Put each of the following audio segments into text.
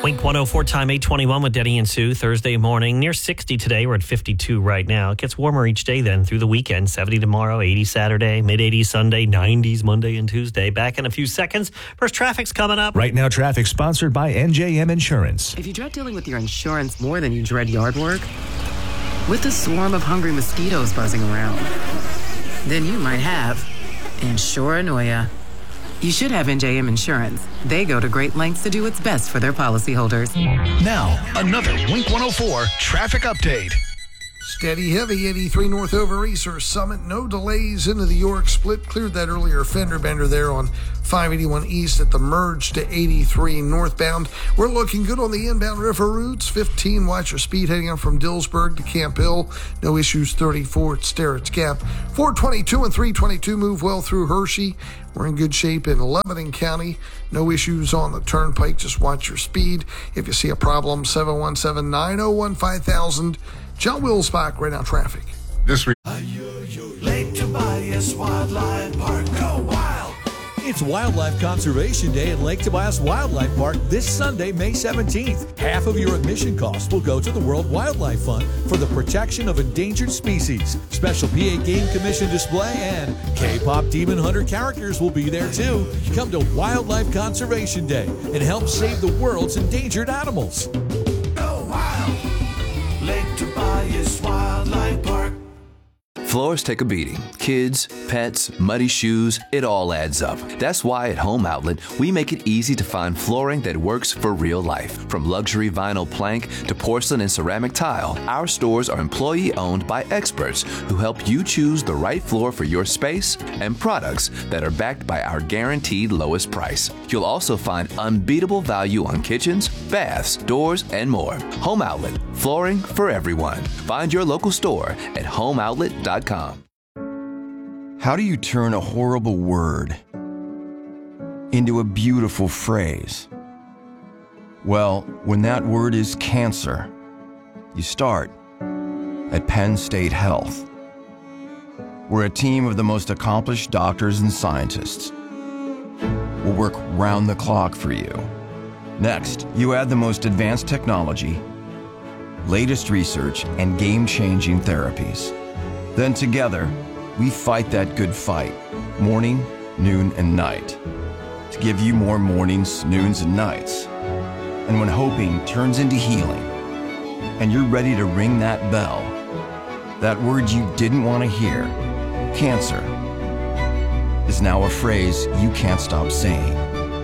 Wink 104 time, 8:21 with Denny and Sue. Thursday morning, near 60 today. We're at 52 right now. It gets warmer each day then through the weekend. 70 tomorrow, 80 Saturday, mid-80s Sunday, 90s Monday and Tuesday. Back in a few seconds. First traffic's coming up. Right now, traffic sponsored by NJM Insurance. If you dread dealing with your insurance more than you dread yard work, with a swarm of hungry mosquitoes buzzing around, then you might have Insuranoia. You should have NJM Insurance. They go to great lengths to do what's best for their policyholders. Now, another Wink 104 traffic update. Steady heavy, 83 north over Easter Summit. No delays into the York split. Cleared that earlier fender bender there on 581 East at the merge to 83 northbound. We're looking good on the inbound river routes. 15, watch your speed heading up from Dillsburg to Camp Hill. No issues. 34 at Sterrett's Gap. 422 and 322 move well through Hershey. We're in good shape in Lebanon County. No issues on the turnpike. Just watch your speed. If you see a problem, 717-901-5000. John Wilsbach, right now traffic. This week. Lake Tobias Wildlife Park. Go wild! It's Wildlife Conservation Day at Lake Tobias Wildlife Park this Sunday, May 17th. Half of your admission costs will go to the World Wildlife Fund for the protection of endangered species. Special PA Game Commission display and K-pop Demon Hunter characters will be there too. Come to Wildlife Conservation Day and help save the world's endangered animals. Go wild! Lake Tobias Wildlife Park. Floors take a beating. Kids, pets, muddy shoes, it all adds up. That's why at Home Outlet, we make it easy to find flooring that works for real life. From luxury vinyl plank to porcelain and ceramic tile, our stores are employee-owned by experts who help you choose the right floor for your space and products that are backed by our guaranteed lowest price. You'll also find unbeatable value on kitchens, baths, doors, and more. Home Outlet, flooring for everyone. Find your local store at homeoutlet.com. How do you turn a horrible word into a beautiful phrase? Well, when that word is cancer, you start at Penn State Health. We're a team of the most accomplished doctors and scientists. We'll work round the clock for you. Next, you add the most advanced technology, latest research, and game-changing therapies. Then together, we fight that good fight, morning, noon, and night, to give you more mornings, noons, and nights. And when hoping turns into healing, and you're ready to ring that bell, that word you didn't want to hear, cancer, is now a phrase you can't stop saying.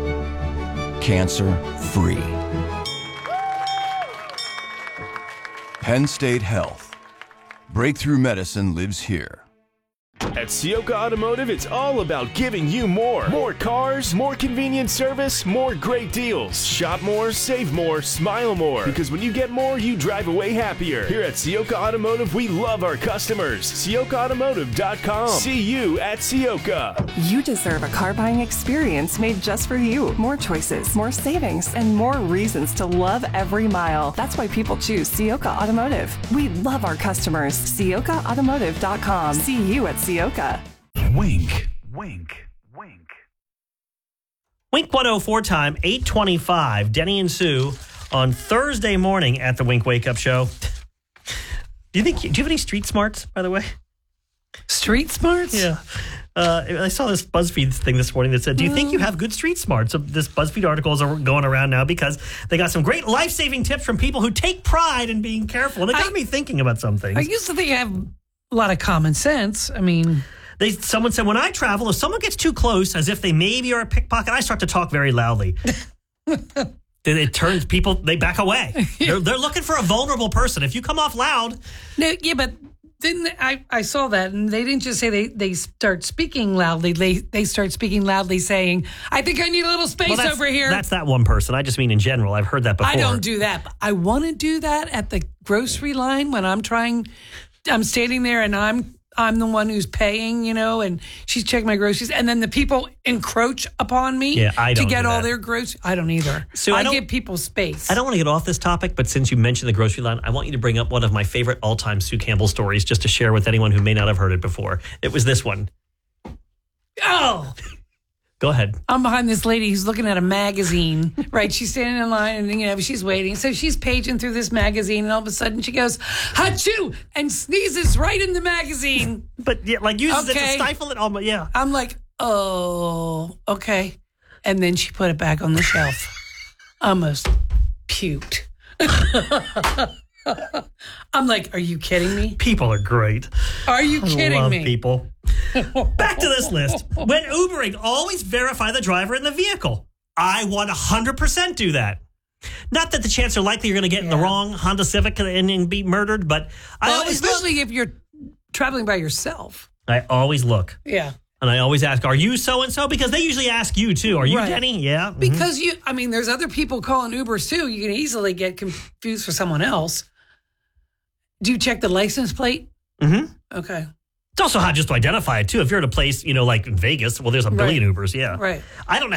Cancer-free. Penn State Health. Breakthrough medicine lives here. At Ciocca Automotive, it's all about giving you more. More cars, more convenient service, more great deals. Shop more, save more, smile more. Because when you get more, you drive away happier. Here at Ciocca Automotive, we love our customers. CioccaAutomotive.com. See you at Ciocca. You deserve a car buying experience made just for you. More choices, more savings, and more reasons to love every mile. That's why people choose Ciocca Automotive. We love our customers. CioccaAutomotive.com. See you at Ciocca. Wink. Wink. Wink. Wink 104 time, 8:25. Denny and Sue on Thursday morning at the Wink Wake Up Show. Do you have any street smarts, by the way? Street smarts? Yeah. I saw this BuzzFeed thing this morning that said, do you think you have good street smarts? So this BuzzFeed article is going around now because they got some great life-saving tips from people who take pride in being careful. And it got me thinking about some things. I used to think I have a lot of common sense. I mean... Someone said, when I travel, if someone gets too close, as if they maybe are a pickpocket, I start to talk very loudly. It turns people, they back away. They're looking for a vulnerable person. If you come off loud. No, yeah, but didn't I saw that, and they didn't just say they start speaking loudly. They start speaking loudly saying, I think I need a little space over here. That's that one person. I just mean in general. I've heard that before. I don't do that. But I want to do that at the grocery line when I'm standing there and I'm the one who's paying, and she's checking my groceries. And then the people encroach upon me to get all their groceries. I don't either. So I give people space. I don't want to get off this topic, but since you mentioned the grocery line, I want you to bring up one of my favorite all-time Sue Campbell stories just to share with anyone who may not have heard it before. It was this one. Oh! Go ahead. I'm behind this lady who's looking at a magazine, right? She's standing in line and, she's waiting. So she's paging through this magazine and all of a sudden she goes, "Hachoo!" and sneezes right in the magazine. But uses it to stifle it. Oh, yeah. I'm like, oh, okay. And then she put it back on the shelf. Almost puked. I'm like, are you kidding me? People are great. Are you kidding I love me? people. Back to this list. When Ubering, always verify the driver in the vehicle. I 100% do that. Not that the chances are likely you're going to get in the wrong Honda Civic and be murdered, but especially if you're traveling by yourself. I always look. Yeah. And I always ask, are you so-and-so? Because they usually ask you, too. Are you Denny? Yeah. Mm-hmm. Because there's other people calling Ubers, too. You can easily get confused for someone else. Do you check the license plate? Mm-hmm. Okay. It's also hard just to identify it, too. If you're at a place, like in Vegas, well, there's a billion Ubers, yeah. Right. I don't know